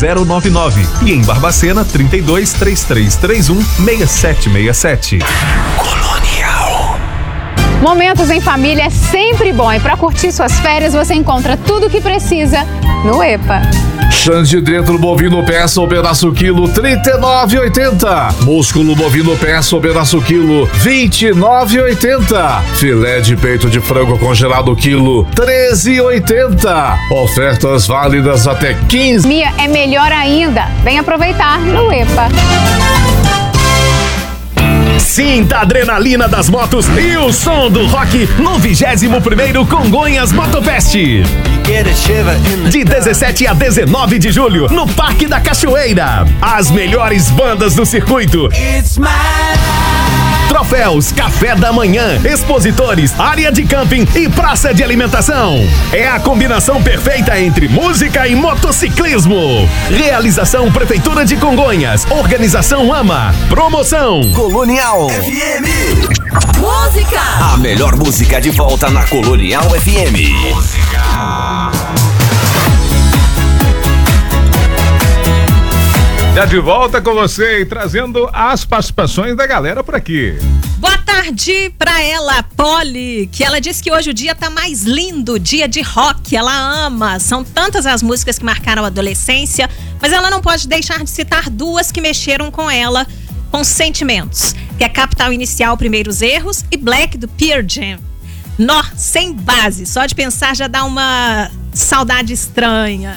0099 e em Barbacena 3233316767. Colonial. Momentos em família é sempre bom e para curtir suas férias você encontra tudo o que precisa no EPA. Xande dentro bovino peça ou pedaço quilo, R$39,80. Músculo bovino peça ou pedaço quilo, R$29,80. Filé de peito de frango congelado quilo, R$13,80. Ofertas válidas até 15. Mia, é melhor ainda. Vem aproveitar no EPA. Sinta a adrenalina das motos e o som do rock no 21º Congonhas Motofest. De 17 a 19 de julho, no Parque da Cachoeira. As melhores bandas do circuito. Troféus, café da manhã, expositores, área de camping e praça de alimentação. É a combinação perfeita entre música e motociclismo. Realização Prefeitura de Congonhas. Organização AMA. Promoção Colonial FM. Música. A melhor música de volta na Colonial FM. Já de volta com você e trazendo as participações da galera por aqui. Boa tarde pra ela, Polly, que ela disse que hoje o dia tá mais lindo, dia de rock, ela ama. São tantas as músicas que marcaram a adolescência, mas ela não pode deixar de citar duas que mexeram com ela, com sentimentos, que é Capital Inicial, Primeiros Erros e Black do Pearl Jam. Nó, sem base, só de pensar já dá uma saudade estranha.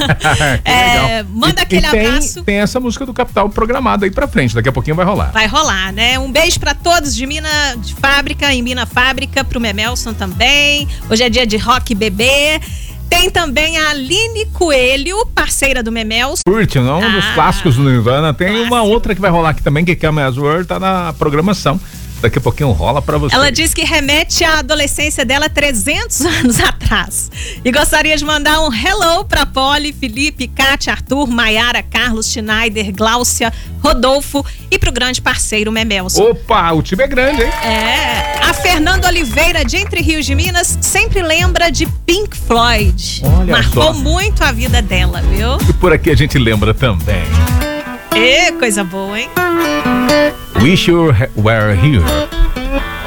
Manda aquele abraço. Tem essa música do Capital programada aí pra frente, daqui a pouquinho vai rolar. Vai rolar, né? Um beijo pra todos de Mina de Fábrica, em Mina Fábrica, pro Memelson também. Hoje é dia de rock bebê. Tem também a Aline Coelho, parceira do Memelson. Curte, não? Um dos clássicos do Nirvana. Tem uma outra que vai rolar aqui também, que é Come As Word, tá na programação. Daqui a pouquinho rola pra você. Ela diz que remete à adolescência dela 300 anos atrás. E gostaria de mandar um hello pra Polly, Felipe, Kátia, Arthur, Maiara, Carlos, Schneider, Gláucia, Rodolfo e pro grande parceiro Memelson. Opa, o time é grande, hein? A Fernanda Oliveira, de Entre Rios de Minas, sempre lembra de Pink Floyd. Olha Marcou só. muito a vida dela, viu? E por aqui a gente lembra também. Coisa boa, hein? Wish You Were Here.